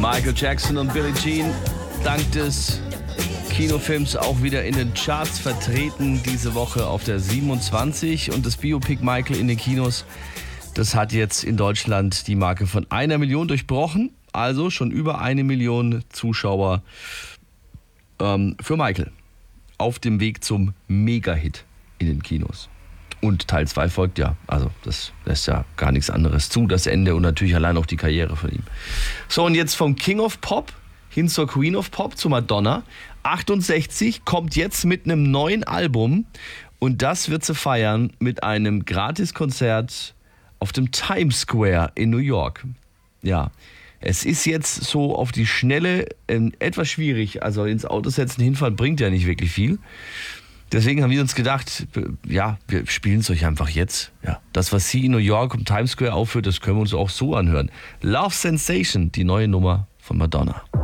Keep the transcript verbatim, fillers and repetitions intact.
Michael Jackson und Billie Jean, dank des Kinofilms auch wieder in den Charts vertreten, diese Woche auf der siebenundzwanzig. Und das Biopic Michael in den Kinos, das hat jetzt in Deutschland die Marke von einer Million durchbrochen. Also schon über eine Million Zuschauer ähm, für Michael. Auf dem Weg zum Mega-Hit in den Kinos. Und Teil zwei folgt ja. Also das lässt ja gar nichts anderes zu. Das Ende und natürlich allein auch die Karriere von ihm. So, und jetzt vom King of Pop hin zur Queen of Pop, zu Madonna. achtundsechzig, kommt jetzt mit einem neuen Album. Und das wird sie feiern mit einem Gratiskonzert auf dem Times Square in New York. Ja, es ist jetzt so auf die Schnelle äh, etwas schwierig. Also ins Auto setzen, hinfahren bringt ja nicht wirklich viel. Deswegen haben wir uns gedacht, ja, wir spielen es euch einfach jetzt. Ja, das, was sie in New York im Times Square aufführt, das können wir uns auch so anhören. Love Sensation, die neue Nummer von Madonna.